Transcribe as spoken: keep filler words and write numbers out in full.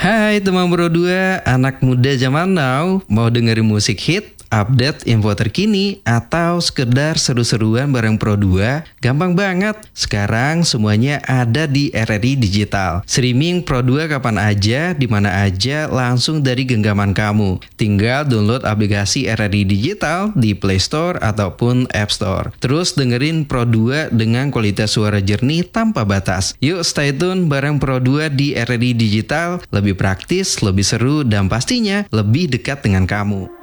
Hai teman Pro dua, anak muda zaman now, mau dengerin musik hit, update info terkini, atau sekedar seru-seruan bareng Pro dua? Gampang banget, sekarang semuanya ada di R R I Digital. Streaming Pro dua kapan aja, di mana aja, langsung dari genggaman kamu. Tinggal download aplikasi R R I Digital di Play Store ataupun App Store. Terus dengerin Pro dua dengan kualitas suara jernih tanpa batas. Yuk stay tune bareng Pro dua di R R I Digital, lebih praktis, lebih seru, dan pastinya lebih dekat dengan kamu.